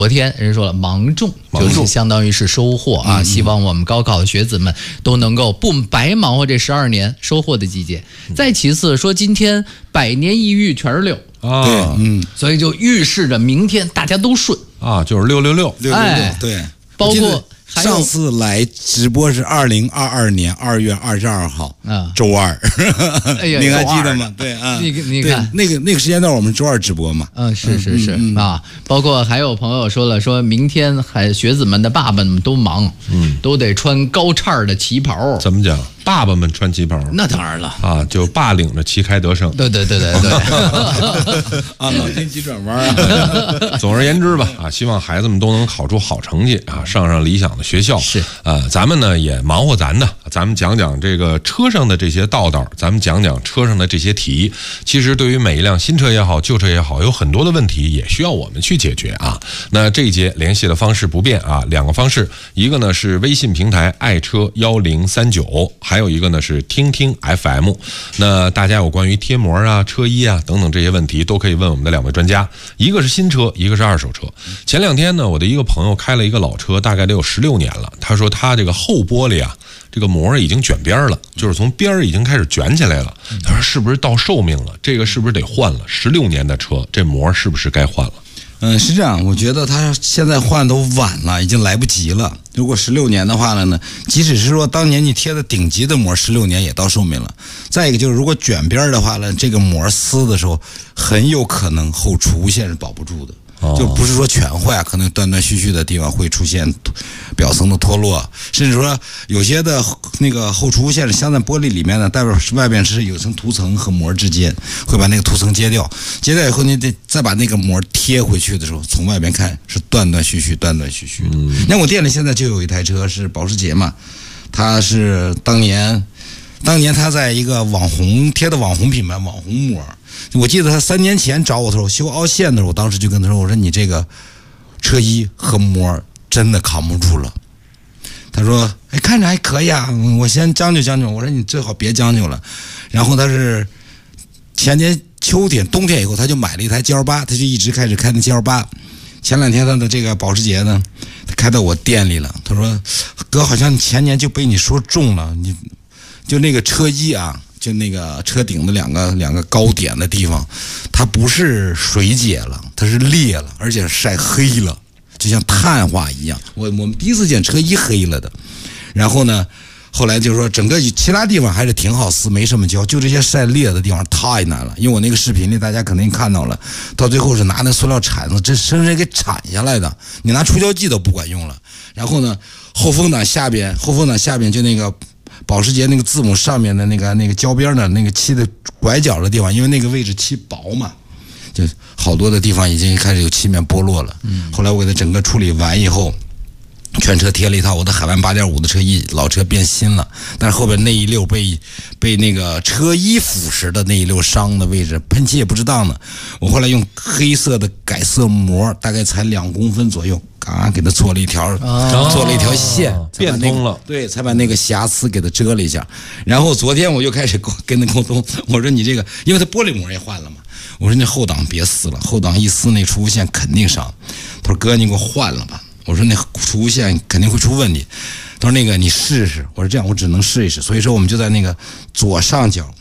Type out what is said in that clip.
昨天人说了芒种，就是相当于是收获啊！希望我们高考的学子们都能够不白忙活这12年，收获的季节。再其次说，今天百年一遇全是6 啊， 对，所以就预示着明天大家都顺啊，就是666， 对， 包括。 上次来直播是2022年2月22号，周二，你还记得吗？对啊， 你看那个时间段我们周二直播嘛。 是啊，包括还有朋友说了，说明天学子们的爸爸们都忙，都得穿高叉的旗袍。 怎么讲？爸爸们穿旗袍？ 那当然了啊，就爸领着旗开得胜。 对啊，脑筋急转弯啊。 总而言之吧，啊，希望孩子们都能考出好成绩啊，上理想的学校。 是咱们呢也忙活咱的，咱们讲讲这个车上的这些道，咱们讲讲车上的这些题。其实对于每一辆新车也好，旧车也好，有很多的问题也需要我们去解决啊。那这一节联系的方式不变啊，2个方式，一个呢是微信平台爱车1039，还有一个呢是听听 FM。那大家有关于贴膜啊、车衣啊等等这些问题，都可以问我们的2位专家，一个是新车，一个是二手车。前2天呢，我的一个朋友开了一个老车，大概得有16年了。他说他这个后玻璃啊，这个膜已经卷边了，就是从边儿已经开始卷起来了。他说是不是到寿命了？这个是不是得换了？16年的车，这膜是不是该换了？ 是这样，我觉得他现在换都晚了，已经来不及了。如果16年的话呢，即使是说当年你贴的顶级的膜，16年也到寿命了。再一个就是，如果卷边的话呢，这个膜撕的时候，很有可能后储物线是保不住的。就不是说全坏，可能断断续续的地方会出现表层的脱落，甚至说有些的那个后储物线是镶在玻璃里面的，代表是外边是有层涂层和膜之间会把那个涂层揭掉以后，你得再把那个膜贴回去的时候，从外边看是断断续续的。那我店里现在就有一台车是保时捷嘛，它是当年他在一个网红贴的网红品牌网红膜。我记得他3年前找我的时候修凹陷的时候，我当时就跟他说，我说你这个车衣和膜真的扛不住了。他说看着还可以啊，我先将就。我说你最好别将就了。然后他是前年秋天冬天以后，他就买了一台 GL8，他就一直开始开那 GL8。前2天他的这个保时捷呢，他开到我店里了。他说哥，好像前年就被你说中了，你就那个车衣啊，就那个车顶的两个高点的地方，它不是水解了，它是裂了，而且晒黑了，就像碳化一样。我们第一次见车衣黑了的。然后呢，后来就说整个其他地方还是挺好撕，没什么胶，就这些晒裂的地方太难了。因为我那个视频里大家肯定看到了，到最后是拿那塑料铲子这生生给铲下来的，你拿除胶剂都不管用了。然后呢，后风挡下边就那个保时捷那个字母上面的那个胶边的那个漆的拐角的地方，因为那个位置漆薄嘛，就好多的地方已经开始有漆面剥落了。后来我给它整个处理完以后，全车贴了一套我的海湾8.5的车衣，老车变新了，但是后边那一溜被那个车衣腐蚀的那一溜伤的位置，喷漆也不值当的。我后来用黑色的改色膜，大概才2公分左右，给它做了一条线， 变通了， 对，才把那个瑕疵给它遮了一下。然后昨天我就开始跟他沟通，我说你这个，因为它玻璃膜也换了嘛，我说那后挡别撕了，后挡一撕那储物线肯定伤。他说哥，你给我换了吧。我说那储物线肯定会出问题。他说那个你试试。我说这样我只能试一试。所以说我们就在那个左上角